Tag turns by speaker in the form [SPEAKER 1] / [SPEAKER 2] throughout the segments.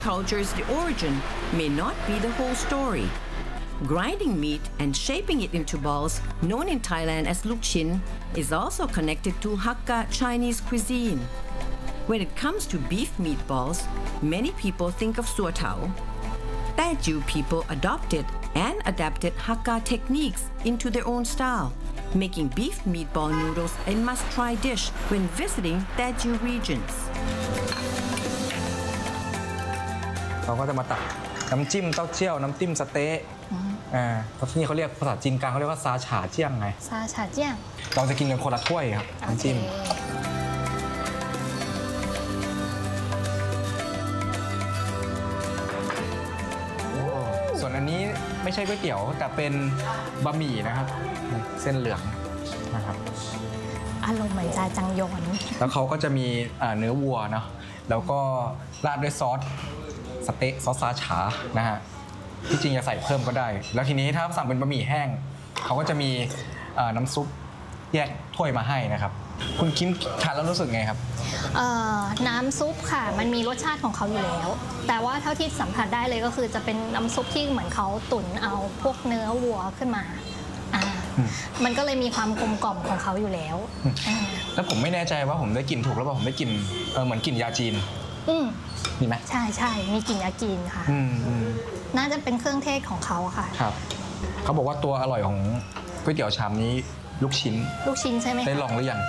[SPEAKER 1] culture's the origin may not be the whole story. Grinding meat and shaping it into balls, known in Thailand as luk chin, is also connected to Hakka Chinese cuisine. When it comes to beef meatballs, many people think of suo tao. Daeju people adopted and adapted Hakka techniques into their own style, making beef meatball noodles a must-try dish when visiting Daeju regions.
[SPEAKER 2] เราก็จะมาตักน้ำจิ้มเต้าเจี้ยวน้ำจิ้มสะเต๊ะที่เขาเรียกภาษาจีนกลางเขาเรียกว่าซาฉาเจี้ยงไง
[SPEAKER 3] ซาฉาเจี้ยง
[SPEAKER 2] เราจะกินกันคนละถ้วยครับน้ำจิ้มส่วนอันนี้ไม่ใช่ก๋วยเตี๋ยวแต่เป็นบะหมี่นะครับเส้นเหลืองนะครับ
[SPEAKER 3] อารมณ์เหมือนจาจังยอน
[SPEAKER 2] แล้วเขาก็จะมีเนื้อวัวเนาะแล้วก็ราดด้วยซอสสเต๊ะซอสซาฉานะฮะที่จริงจะใส่เพิ่มก็ได้แล้วทีนี้ถ้าสั่งเป็นบะหมี่แห้งเขาก็จะมีน้ำซุปแยกถ้วยมาให้นะครับคุณคิมทานแล้วรู้สึกไงครับ
[SPEAKER 3] น้ำซุปค่ะมันมีรสชาติของเขาอยู่แล้วแต่ว่าเท่าที่สัมผัสได้เลยก็คือจะเป็นน้ำซุปที่เหมือนเขาตุ๋นเอาพวกเนื้อวัวขึ้นมามันก็เลยมีความกลมกล่อมของเขาอยู่แล้ว
[SPEAKER 2] แล้วผมไม่แน่ใจว่าผมได้กลิ่นถูกหรือเปล่าผมได้กลิ่นเหมือนกลิ่นยาจีนมีไหม
[SPEAKER 3] ใช่ใช่มีกลิ่นยาจีนค่ะน่าจะเป็นเครื่องเทศของเขาค่ะ
[SPEAKER 2] ครับเขาบอกว่าตัวอร่อยของก๋วยเตี๋ยวชามนี้ลูกชิ้น
[SPEAKER 3] ใช่ไหม
[SPEAKER 2] ได้ลองหรือยัง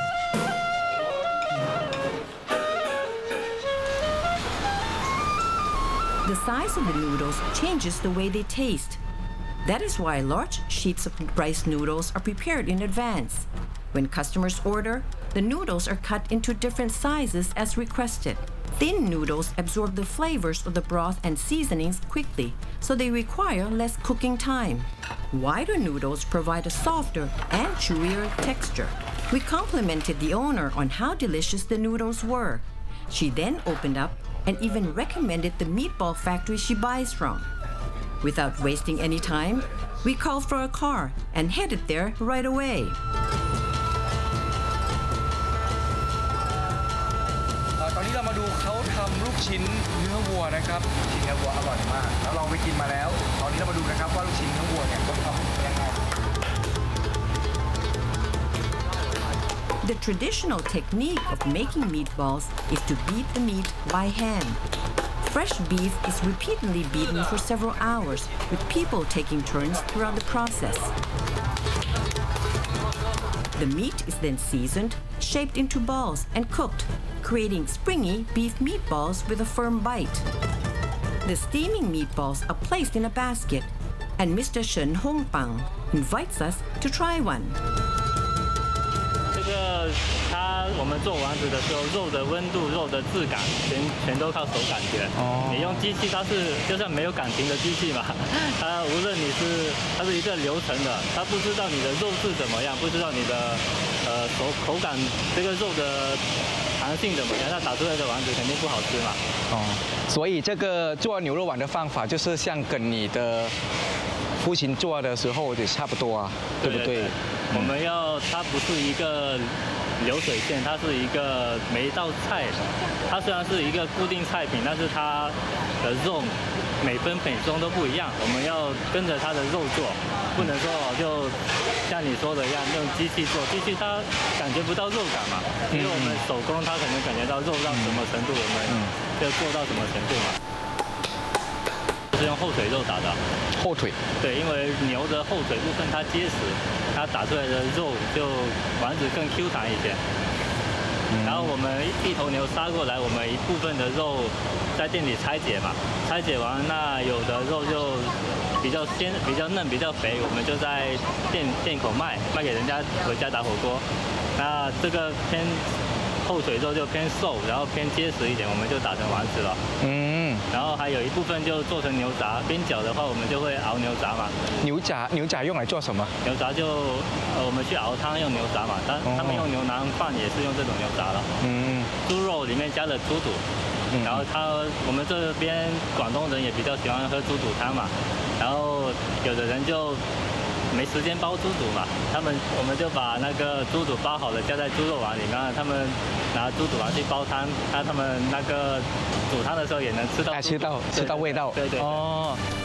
[SPEAKER 1] The size of the noodles changes the way they taste. That is why large sheets of rice noodles are prepared in advance. When customers order, the noodles are cut into different sizes as requested. Thin noodles absorb the flavors of the broth and seasonings quickly, so they require less cooking time. Wider noodles provide a softer and chewier texture. We complimented the owner on how delicious the noodles were. She then opened up and even recommended the meatball factory she buys from. Without wasting any time, we called for a car and headed there right away.
[SPEAKER 2] ตอนนี้เรามาดูเขาทำลูกชิ้นเนื้อวัวนะครับชิ้นเนื้อวัวอร่อยมากแล้วลองไปกินมาแล้วตอนนี้เรามาดูนะครับว่าลูกชิ้นเนื้อวัวเนี่ยเขาทำยังไง
[SPEAKER 1] The traditional technique of making meatballs is to beat the meat by hand. Fresh beef is repeatedly beaten for several hours, with people taking turns throughout the process. The meat is then seasoned, shaped into balls, and cooked, creating springy beef meatballs with a firm bite. The steaming meatballs are placed in a basket, and Mr. Shen Hongpang invites us to try one.
[SPEAKER 4] 我们做丸子的时候，肉的温度、肉的质感，全都靠手感觉。你用机器，它是就像没有感情的机器嘛，它无论它是一个流程的，它不知道你的肉质怎么样，不知道你的口感，这个肉的弹性怎么样，那打出来的丸子肯定不好吃嘛。
[SPEAKER 2] 所以这个做牛肉丸的方法就是像跟你的父亲做的时候也差不多啊，对不对？
[SPEAKER 4] 我们它不是一个流水线，它是一个每一道菜，它虽然是一个固定菜品，但是它的肉每分每钟都不一样，我们要跟着它的肉做，不能说就像你说的一样用机器做，机器它感觉不到肉感嘛，因为我们手工它可能感觉到肉到什么程度，我们就做到什么程度嘛。是用后腿肉打的，
[SPEAKER 2] 后腿，
[SPEAKER 4] 对，因为牛的后腿部分它结实，它打出来的肉就丸子更 Q 弹一些。然后我们一头牛杀过来，我们一部分的肉在店里拆解嘛，拆解完那有的肉就比较鲜、比较嫩、比较肥，我们就在店口卖给人家回家打火锅。那这个偏后腿肉就偏瘦，然后偏结实一点，我们就打成丸子了。然后还有一部分就做成牛杂，边角的话我们就会熬牛杂嘛。
[SPEAKER 2] 牛杂用来做什么？
[SPEAKER 4] 牛杂就我们去熬汤用牛杂嘛，他们用牛腩饭也是用这种牛杂了。猪肉里面加了猪肚，然后我们这边广东人也比较喜欢喝猪肚汤嘛，然后有的人就没时间包猪肚嘛，我们就把那个猪肚包好了加在猪肉碗里，然后他们拿猪肚碗去煲汤，他们那个煮汤的时候也能吃到猪肚
[SPEAKER 2] 吃到味道。
[SPEAKER 4] 对对对。
[SPEAKER 2] 哦。